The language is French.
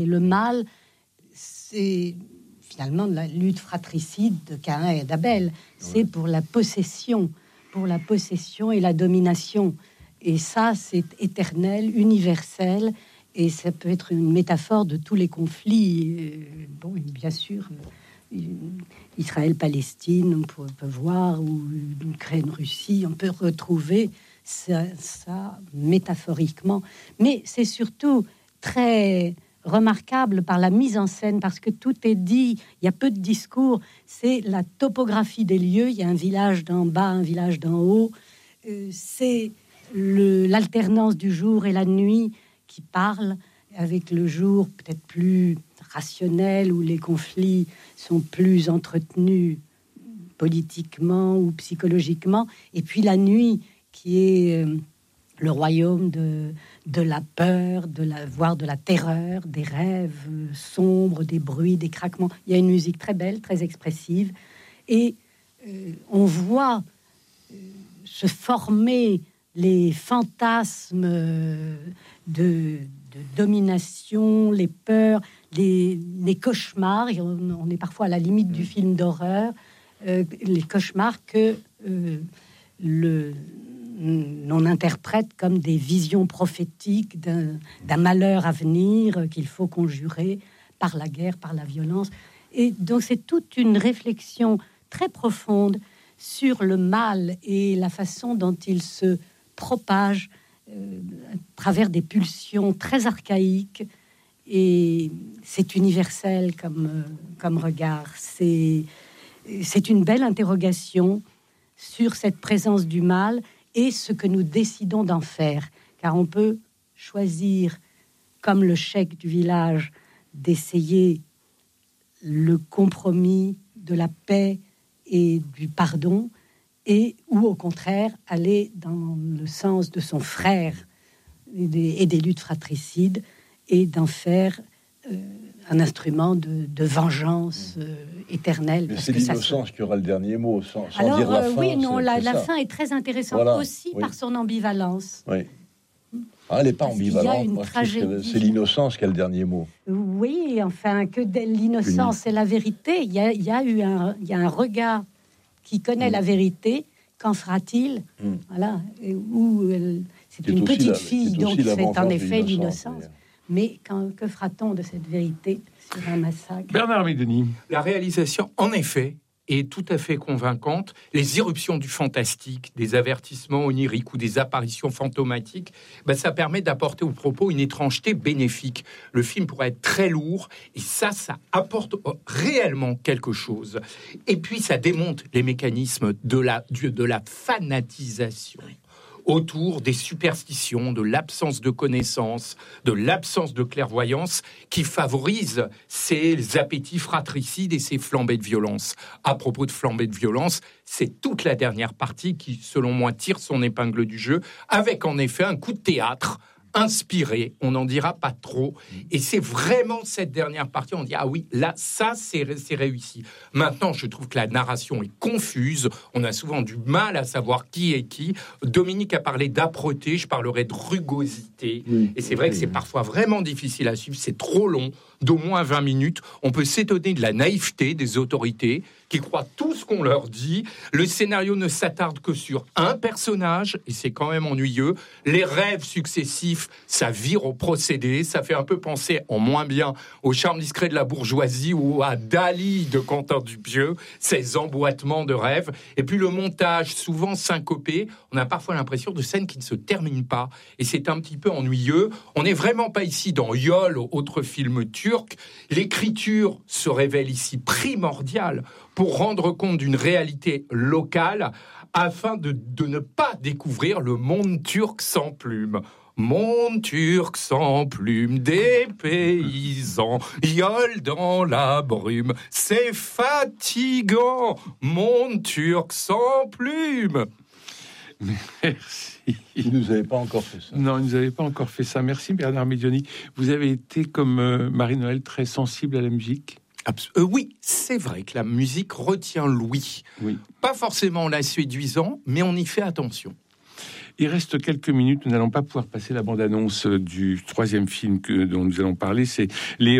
Et le mal, c'est finalement la lutte fratricide de Caïn et d'Abel. C'est pour la possession et la domination. Et ça, c'est éternel, universel, et ça peut être une métaphore de tous les conflits. Bon, bien sûr, Israël-Palestine, on peut voir, ou Ukraine-Russie, on peut retrouver ça métaphoriquement. Mais c'est surtout très remarquable par la mise en scène, parce que tout est dit, il y a peu de discours, c'est la topographie des lieux, il y a un village d'en bas, un village d'en haut, c'est l'alternance du jour et la nuit qui parle, avec le jour peut-être plus rationnel, où les conflits sont plus entretenus politiquement ou psychologiquement, et puis la nuit qui est le royaume de la peur, voire de la terreur, des rêves sombres, des bruits, des craquements. Il y a une musique très belle, très expressive, et on voit se former les fantasmes de domination, les peurs, les cauchemars. Et on est parfois à la limite du film d'horreur, les cauchemars que on interprète comme des visions prophétiques d'un malheur à venir qu'il faut conjurer par la guerre, par la violence. Et donc c'est toute une réflexion très profonde sur le mal et la façon dont il se propage à travers des pulsions très archaïques. Et c'est universel comme regard. C'est une belle interrogation sur cette présence du mal et ce que nous décidons d'en faire. Car on peut choisir, comme le cheikh du village, d'essayer le compromis de la paix et du pardon, ou au contraire aller dans le sens de son frère et des luttes fratricides, et d'en faire un instrument de vengeance éternelle. Mais c'est l'innocence qui aura le dernier mot, sans dire la fin. Oui, non, la fin est très intéressante, voilà, aussi par son ambivalence. Oui. Elle n'est pas ambivalente. Moi, c'est l'innocence qui a le dernier mot. Oui, enfin, que l'innocence et la vérité. Il y a un regard qui connaît la vérité. Qu'en fera-t-il? Voilà. C'est une petite fille, donc c'est en effet l'innocence. Mais que fera-t-on de cette vérité sur un massacre? Bernard Médeny. La réalisation, en effet, est tout à fait convaincante. Les irruptions du fantastique, des avertissements oniriques ou des apparitions fantomatiques, ça permet d'apporter au propos une étrangeté bénéfique. Le film pourrait être très lourd, et ça apporte réellement quelque chose. Et puis, ça démonte les mécanismes de la fanatisation autour des superstitions, de l'absence de connaissances, de l'absence de clairvoyance qui favorise ces appétits fratricides et ces flambées de violence. À propos de flambées de violence, c'est toute la dernière partie qui, selon moi, tire son épingle du jeu, avec en effet un coup de théâtre inspiré, on n'en dira pas trop, et c'est vraiment cette dernière partie, on dit ah oui, là, ça c'est réussi. Maintenant, je trouve que la narration est confuse, on a souvent du mal à savoir qui est qui. Dominique a parlé d'âpreté, je parlerai de rugosité, et c'est vrai que c'est parfois vraiment difficile à suivre, c'est trop long, d'au moins 20 minutes, on peut s'étonner de la naïveté des autorités qui croient tout ce qu'on leur dit. Le scénario ne s'attarde que sur un personnage, et c'est quand même ennuyeux. Les rêves successifs, ça vire au procédé, ça fait un peu penser, en moins bien, au charme discret de la bourgeoisie ou à Dali de Quentin Dupieux, ces emboîtements de rêves. Et puis le montage, souvent syncopé, on a parfois l'impression de scènes qui ne se terminent pas, et c'est un petit peu ennuyeux. On n'est vraiment pas ici dans Yol, autre film turc. L'écriture se révèle ici primordiale pour rendre compte d'une réalité locale afin de ne pas découvrir le monde turc sans plume. Monde turc sans plume, des paysans, Yol dans la brume, c'est fatigant. Monde turc sans plume. Merci. Vous ne nous avez pas encore fait ça. Non, vous nous avez pas encore fait ça. Merci Bernard Médeny. Vous avez été, comme Marie-Noël, très sensible à la musique. Oui, c'est vrai que la musique retient l'ouïe. Oui. Pas forcément en la séduisant, mais on y fait attention. Il reste quelques minutes. Nous n'allons pas pouvoir passer la bande-annonce du troisième film dont nous allons parler. C'est Les